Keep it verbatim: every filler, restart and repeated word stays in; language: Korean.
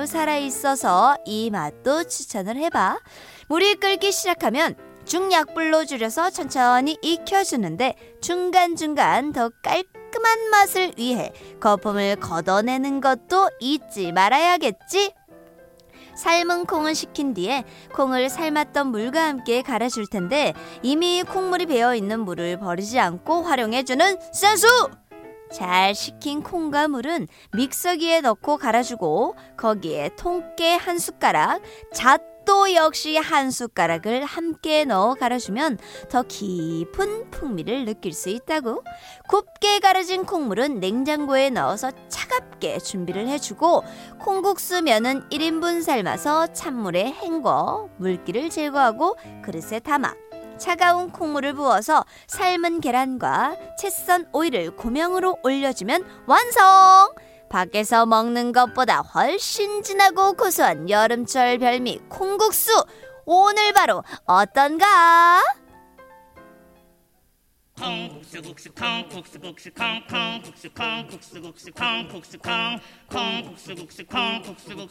살아있어서 이 맛도 추천을 해봐. 물이 끓기 시작하면 중약불로 줄여서 천천히 익혀주는데 중간중간 더 깔끔한 맛을 위해 거품을 걷어내는 것도 잊지 말아야겠지. 삶은 콩을 식힌 뒤에 콩을 삶았던 물과 함께 갈아줄 텐데 이미 콩물이 배어있는 물을 버리지 않고 활용해주는 센스! 잘 식힌 콩과 물은 믹서기에 넣고 갈아주고 거기에 통깨 한 숟가락, 잣도 역시 한 숟가락을 함께 넣어 갈아주면 더 깊은 풍미를 느낄 수 있다고. 곱게 갈아진 콩물은 냉장고에 넣어서 차갑게 준비를 해주고 콩국수 면은 일 인분 삶아서 찬물에 헹궈 물기를 제거하고 그릇에 담아 차가운 콩물을 부어서 삶은 계란과 채 썬 오이를 고명으로 올려주면 완성! 밖에서 먹는 것보다 훨씬 진하고 고소한 여름철 별미 콩국수! 오늘 바로 어떤가? 콩국수 국수 콩국수 국수 콩콩국수 콩국수 국수 콩국수 콩 콩국수 국수 콩국수 국수